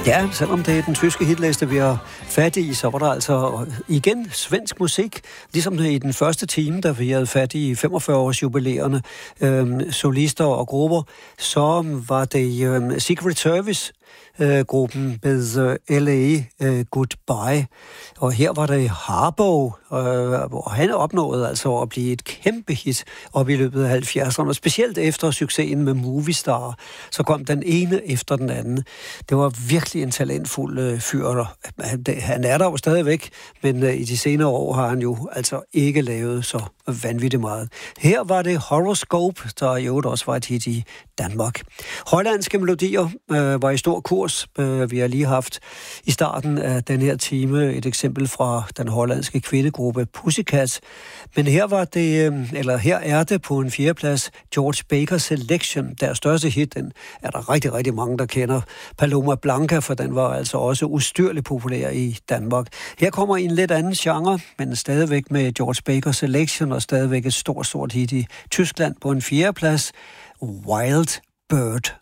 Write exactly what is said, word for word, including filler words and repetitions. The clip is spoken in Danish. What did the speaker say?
Ja, selvom det er den tyske hitliste, vi har fat i, så var der altså igen svensk musik, ligesom i den første time, da vi havde fat i femogfyrre års jubilæerne, øhm, solister og grupper, så var det øhm, Secret Service, øh, gruppen med øh, L A øh, Goodbye, og her var det Harbo, øh, hvor han opnåede altså at blive et kæmpe hit op i løbet af halvfjerdserne, og specielt efter succesen med Movie Star, så kom den ene efter den anden. Det var virkelig en talentfuld øh, fyr. Han, han er der jo stadigvæk, men øh, i de senere år har han jo altså ikke lavet så vanvittigt meget. Her var det Horoscope, der i øvrigt også var et hit i Danmark. Hollandske melodier øh, var i stor kurs. Øh, vi har lige haft i starten af den her time et eksempel fra den hollandske kvindegruppe Pussycat. Men her var det, øh, eller her er det på en fjerdeplads George Baker Selection. Deres største hit, den er der rigtig, rigtig mange, der kender. Paloma Blanca, for den var altså også ustyrligt populær i Danmark. Her kommer en lidt anden genre, men stadigvæk med George Baker Selection, og stadigvæk et stort, stort hit i Tyskland på en fjerdeplads. Wild Bird.